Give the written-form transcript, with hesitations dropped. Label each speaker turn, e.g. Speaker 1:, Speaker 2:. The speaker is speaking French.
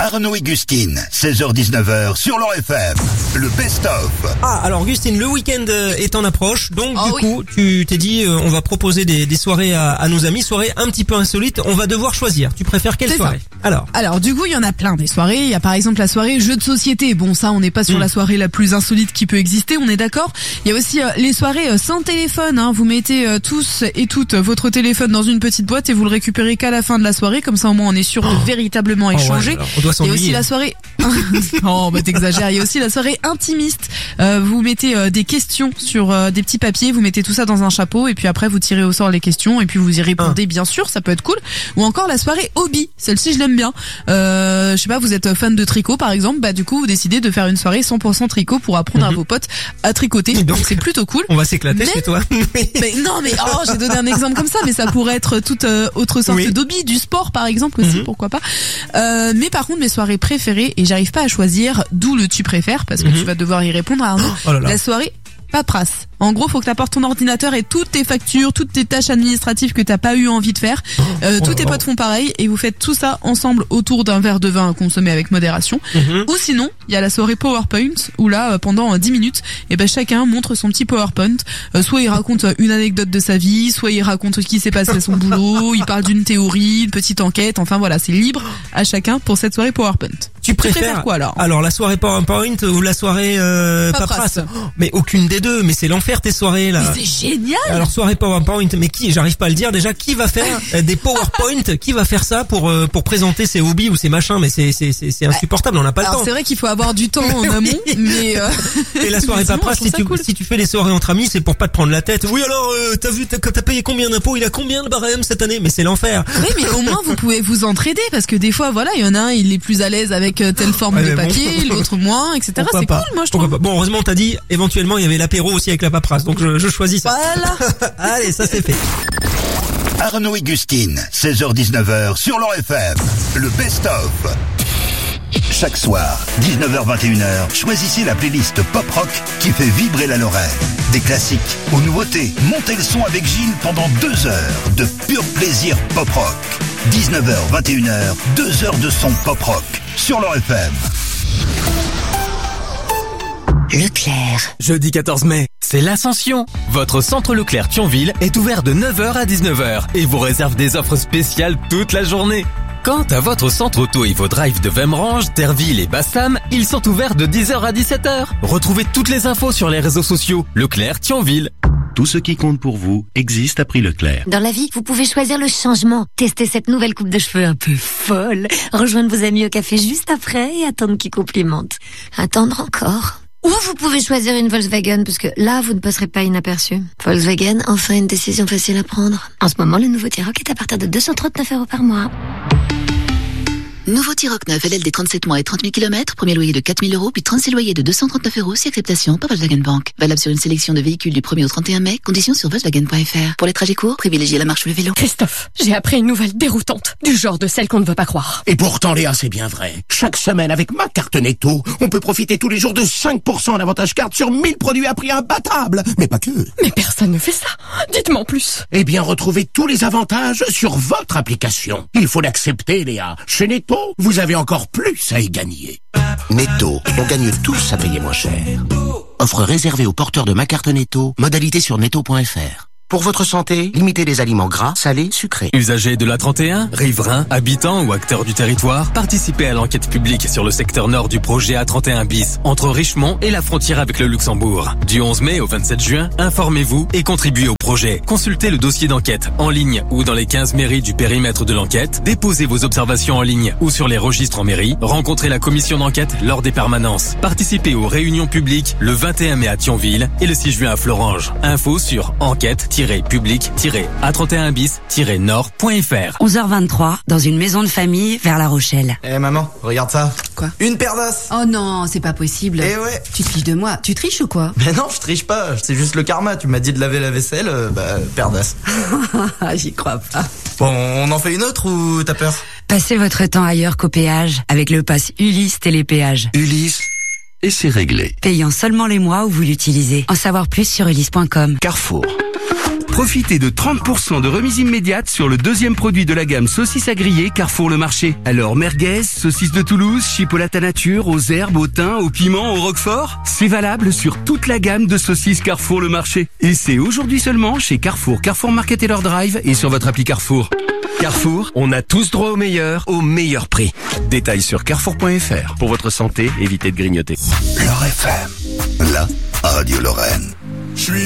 Speaker 1: Arnaud et Gustine, 16h-19h sur leur FM. Le best-of.
Speaker 2: Ah, alors Gustine, le week-end est en approche, donc coup, tu t'es dit, on va proposer des soirées à nos amis, soirées un petit peu insolites. On va devoir choisir. Tu préfères quelle soirée ?
Speaker 3: Alors, du coup, il y en a plein des soirées. Il y a par exemple la soirée jeux de société. Bon, ça, on n'est pas sur la soirée la plus insolite qui peut exister, on est d'accord. Il y a aussi les soirées sans téléphone. Hein. Vous mettez tous et toutes votre téléphone dans une petite boîte et vous le récupérez qu'à la fin de la soirée. Comme ça, au moins, on est sûr de véritablement échanger.
Speaker 2: Ouais, on doit
Speaker 3: il y a aussi la soirée... Non, bah t'exagères. Il y a aussi la soirée intimiste. Vous mettez des questions sur des petits papiers, vous mettez tout ça dans un chapeau et puis après vous tirez au sort les questions et puis vous y répondez bien sûr, ça peut être cool. Ou encore la soirée hobby, celle-ci je l'aime bien. Je sais pas, vous êtes fan de tricot par exemple, bah du coup vous décidez de faire une soirée 100% tricot pour apprendre à vos potes à tricoter. Donc c'est plutôt cool.
Speaker 2: On va s'éclater chez toi.
Speaker 3: Mais non, mais j'ai donné un exemple comme ça, mais ça pourrait être toute autre sorte d'hobby, du sport par exemple aussi, pourquoi pas. Mais par contre mes soirées préférées, et j'arrive pas à choisir, d'où le tu préfères parce que tu vas devoir y répondre à Arnaud. La soirée paperasse. En gros, faut que tu apportes ton ordinateur et toutes tes factures, toutes tes tâches administratives que t'as pas eu envie de faire. Tous tes potes font pareil et vous faites tout ça ensemble autour d'un verre de vin à consommer avec modération. Ou sinon, il y a la soirée PowerPoint où là, pendant 10 minutes, chacun montre son petit PowerPoint. Soit il raconte une anecdote de sa vie, soit il raconte ce qui s'est passé à son boulot, il parle d'une théorie, une petite enquête. Enfin voilà, c'est libre à chacun pour cette soirée PowerPoint.
Speaker 2: Tu préfères
Speaker 3: quoi alors ?
Speaker 2: Alors la soirée PowerPoint ou la soirée paperasse ? Mais aucune des deux, mais c'est l'enfer tes soirées là.
Speaker 3: Mais c'est génial.
Speaker 2: Alors soirée PowerPoint, mais j'arrive pas à le dire déjà, qui va faire des PowerPoint, qui va faire ça pour présenter ses hobbies ou ses machins, mais c'est insupportable, on n'a pas le temps.
Speaker 3: C'est vrai qu'il faut avoir du temps en amont, mais
Speaker 2: et la soirée paperasse, si tu fais des soirées entre amis, c'est pour pas te prendre la tête. Oui alors t'as payé combien d'impôts, il a combien le barème cette année, mais c'est l'enfer.
Speaker 3: Oui, mais au moins vous pouvez vous entraider parce que des fois voilà, il y en a un, il est plus à l'aise avec telle forme de papier, l'autre moins, etc. C'est cool, moi je trouve.
Speaker 2: Bon, heureusement t'as dit éventuellement il y avait l'apéro aussi avec la paperasse, donc je choisis ça.
Speaker 3: Voilà.
Speaker 2: Allez, ça c'est fait.
Speaker 1: Arnaud et Gustine, 16h-19h sur leur FM. Le best-of. Chaque soir, 19h-21h, choisissez la playlist pop-rock qui fait vibrer la Lorraine. Des classiques aux nouveautés. Montez le son avec Gilles pendant 2 heures de pur plaisir pop-rock. 19h-21h, 2 heures de son pop-rock sur leur FM.
Speaker 4: Leclerc. Jeudi 14 mai, c'est l'Ascension. Votre centre Leclerc Thionville est ouvert de 9h à 19h et vous réserve des offres spéciales toute la journée. Quant à votre centre auto et vos drives de Vemrange, Terville et Bassam, ils sont ouverts de 10h à 17h. Retrouvez toutes les infos sur les réseaux sociaux. Leclerc Thionville.
Speaker 5: Tout ce qui compte pour vous existe à prix Leclerc.
Speaker 6: Dans la vie, vous pouvez choisir le changement. Tester cette nouvelle coupe de cheveux un peu folle. Rejoindre vos amis au café juste après et attendre qu'ils complimentent. Attendre encore. Ou vous pouvez choisir une Volkswagen parce que là, vous ne passerez pas inaperçu. Volkswagen, enfin une décision facile à prendre. En ce moment, le nouveau T-Roc est à partir de 239 € par mois.
Speaker 7: Nouveau T-Roc 9, LLD 37 mois et 30 000 km, premier loyer de 4 000 €, puis 36 loyers de 239 € si acceptation par Volkswagen Bank. Valable sur une sélection de véhicules du 1er au 31 mai, conditions sur Volkswagen.fr. Pour les trajets courts, privilégiez la marche ou le vélo.
Speaker 8: Christophe, j'ai appris une nouvelle déroutante, du genre de celle qu'on ne veut pas croire.
Speaker 9: Et pourtant Léa, c'est bien vrai. Chaque semaine avec ma carte Netto, on peut profiter tous les jours de 5% en avantage carte sur 1000 produits à prix imbattable. Mais pas que.
Speaker 8: Mais personne ne fait ça. Dites-moi en plus.
Speaker 9: Eh bien, retrouvez tous les avantages sur votre application. Il faut l'accepter, Léa. Chez Netto, vous avez encore plus à y gagner.
Speaker 10: Netto, on gagne tous à payer moins cher. Offre réservée aux porteurs de ma carte Netto, modalité sur netto.fr. Pour votre santé, limitez les aliments gras, salés, sucrés.
Speaker 4: Usagers de la 31, riverains, habitants ou acteurs du territoire, participez à l'enquête publique sur le secteur nord du projet A31 bis, entre Richemont et la frontière avec le Luxembourg. Du 11 mai au 27 juin, informez-vous et contribuez au projet. Consultez le dossier d'enquête en ligne ou dans les 15 mairies du périmètre de l'enquête, déposez vos observations en ligne ou sur les registres en mairie, rencontrez la commission d'enquête lors des permanences. Participez aux réunions publiques le 21 mai à Thionville et le 6 juin à Florange. Info sur enquête-public-a31bis-nord.fr.
Speaker 11: 11h23, dans une maison de famille vers La Rochelle.
Speaker 12: Eh maman, regarde ça.
Speaker 11: Quoi ?
Speaker 12: Une paire d'as.
Speaker 11: Oh non, c'est pas possible.
Speaker 12: Eh ouais.
Speaker 11: Tu te fiches de moi. Tu triches ou quoi ?
Speaker 12: Mais non, je triche pas. C'est juste le karma. Tu m'as dit de laver la vaisselle, paire d'as.
Speaker 11: J'y crois pas.
Speaker 12: Bon, on en fait une autre ou t'as peur ?
Speaker 11: Passez votre temps ailleurs qu'au péage avec le pass Ulysse Télépéage.
Speaker 5: Ulysse, et c'est réglé.
Speaker 11: Payant seulement les mois où vous l'utilisez. En savoir plus sur ulysse.com.
Speaker 10: Carrefour.
Speaker 13: Profitez de 30% de remise immédiate sur le deuxième produit de la gamme saucisses à griller Carrefour Le Marché. Alors merguez, saucisses de Toulouse, chipolata nature, aux herbes, au thym, au piment, au roquefort, c'est valable sur toute la gamme de saucisses Carrefour Le Marché. Et c'est aujourd'hui seulement chez Carrefour, Carrefour Market et leur drive et sur votre appli Carrefour. Carrefour, on a tous droit au meilleur prix. Détails sur carrefour.fr. Pour votre santé, évitez de grignoter.
Speaker 1: L'Or FM, la radio Lorraine.